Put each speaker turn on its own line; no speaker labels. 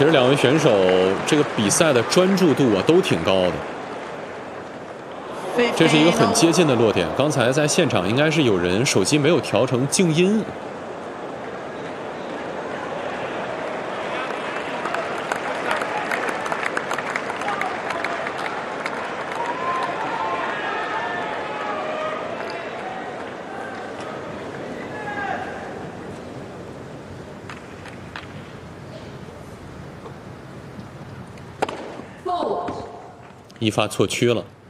其实两位选手这个比赛的专注度啊都挺高的，这是一个很接近的落点。刚才在现场应该是有人手机没有调成静音。一发错区了。